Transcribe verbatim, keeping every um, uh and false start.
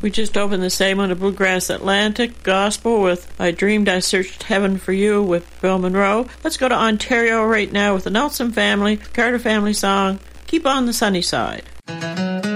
We just opened the segment of Bluegrass Atlantic Gospel with I Dreamed I Searched Heaven for You with Bill Monroe. Let's go to Ontario right now with the Nelson family, Carter family song, Keep on the Sunny Side.